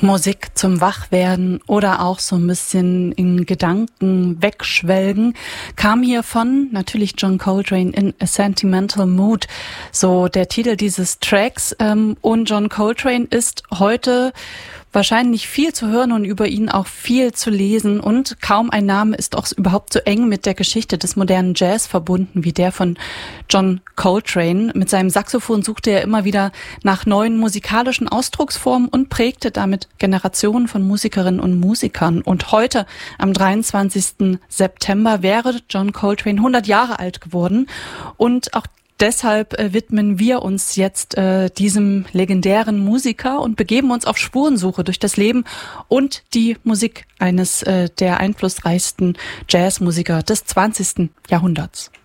Musik zum Wachwerden oder auch so ein bisschen in Gedanken wegschwelgen, kam hier von natürlich John Coltrane in A Sentimental Mood, so der Titel dieses Tracks. Und John Coltrane ist heute wahrscheinlich viel zu hören und über ihn auch viel zu lesen, und kaum ein Name ist auch überhaupt so eng mit der Geschichte des modernen Jazz verbunden wie der von John Coltrane. Mit seinem Saxophon suchte er immer wieder nach neuen musikalischen Ausdrucksformen und prägte damit Generationen von Musikerinnen und Musikern. Und heute, am 23. September, wäre John Coltrane 100 Jahre alt geworden, und auch deshalb widmen wir uns jetzt diesem legendären Musiker und begeben uns auf Spurensuche durch das Leben und die Musik eines der einflussreichsten Jazzmusiker des 20. Jahrhunderts.